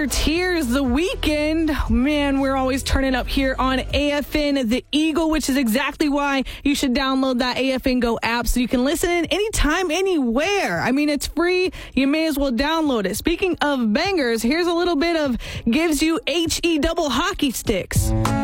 Your Tears, The Weeknd. Man, we're always turning up here on AFN The Eagle, which is exactly why you should download that AFN Go app so you can listen in anytime, anywhere. I mean, it's free. You may as well download it. Speaking of bangers, here's a little bit of Gives You HE double hockey sticks.